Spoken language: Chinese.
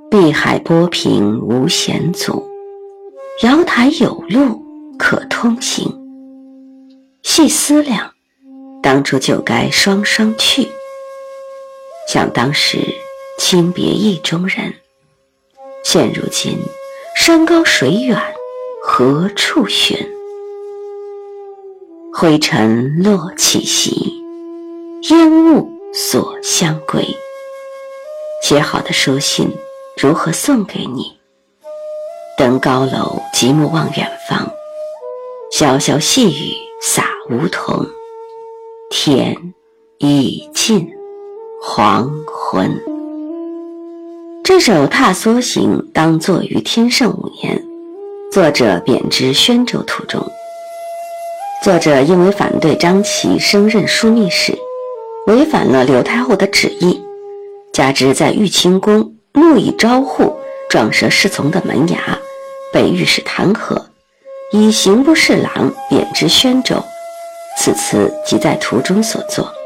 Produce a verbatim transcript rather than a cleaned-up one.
碧海波平无险阻，瑶台有路可通行。细思量，当初就该双双去。想当时亲别意中人，现如今山高水远，何处寻？灰尘落气息，烟雾锁相归。写好的书信如何送给你？登高楼极目望远方，潇潇细雨洒梧桐。天已近黄昏。这首《踏梭行》当作于天圣五年，作者贬之宣州途中。作者因为反对张琪升任枢密使，违反了刘太后的旨意，加之在玉清宫木已招户撞折侍从的门牙，被御史弹劾，以刑部侍郎贬之宣州。此词即在途中所作。